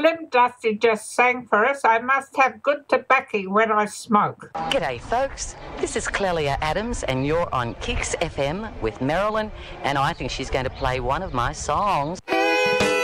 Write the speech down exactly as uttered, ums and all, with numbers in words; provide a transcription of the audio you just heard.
Slim Dusty just sang for us, I must have good tobacco when I smoke. G'day folks, this is Clelia Adams and you're on Kicks F M with Marilyn, and I think she's going to play one of my songs.